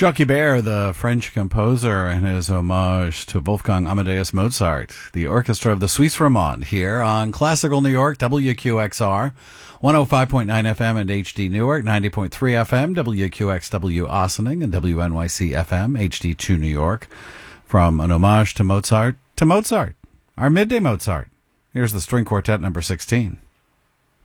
Jacques Ibert, the French composer, and his homage to Wolfgang Amadeus Mozart, the orchestra of the Suisse Romande, here on Classical New York, WQXR, 105.9 FM and HD Newark, 90.3 FM, WQXW Ossining, and WNYC FM, HD2 New York. From an homage to Mozart, our midday Mozart. Here's the string quartet number 16.